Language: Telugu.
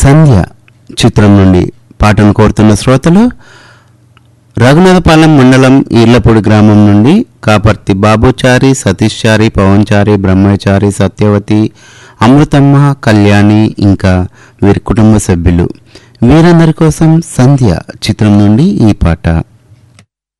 సంధ్య చిత్రం నుండి పాటను కోరుతున్న శ్రోతలు రఘునాథపాలెం మండలం ఈర్లపూడి గ్రామం నుండి కాపర్తి బాబుచారి, సతీష్చారి, పవన్చారి, బ్రహ్మచారి, సత్యవతి, అమృతమ్మ, కళ్యాణి ఇంకా వీరి కుటుంబ సభ్యులు. వీరందరి కోసం సంధ్య చిత్రం నుండి ఈ పాట.